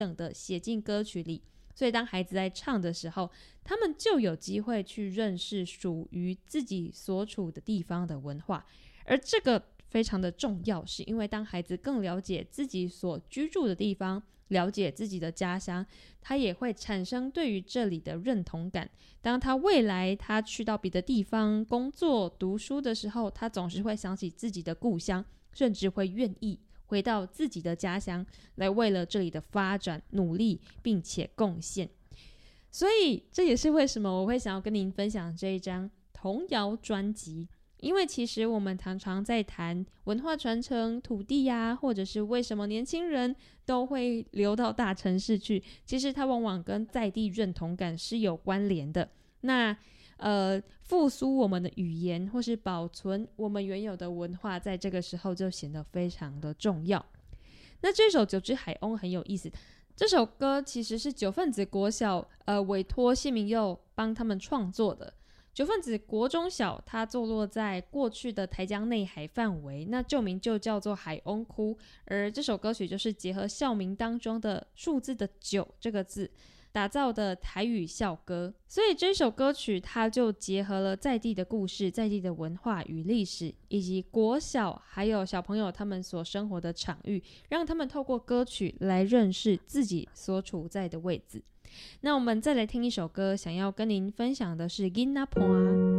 等的写进歌曲里，所以当孩子在唱的时候，他们就有机会去认识属于自己所处的地方的文化。而这个非常的重要，是因为当孩子更了解自己所居住的地方，了解自己的家乡，他也会产生对于这里的认同感。当他未来他去到别的地方工作读书的时候，他总是会想起自己的故乡，甚至会愿意回到自己的家乡，来为了这里的发展努力并且贡献。所以这也是为什么我会想要跟您分享这一张童谣专辑，因为其实我们常常在谈文化传承、土地啊，或者是为什么年轻人都会流到大城市去，其实它往往跟在地认同感是有关联的。那复苏我们的语言或是保存我们原有的文化，在这个时候就显得非常的重要。那这首《九只海鸥》很有意思，这首歌其实是九份子国小委托谢明佑帮他们创作的。九份子国中小它坐落在过去的台江内海范围，那旧名就叫做海鸥窟，而这首歌曲就是结合校名当中的数字的9这个字打造的台语校歌。所以这首歌曲它就结合了在地的故事、在地的文化与历史，以及国小还有小朋友他们所生活的场域，让他们透过歌曲来认识自己所处在的位置。那我们再来听一首歌，想要跟您分享的是《囡仔伴》。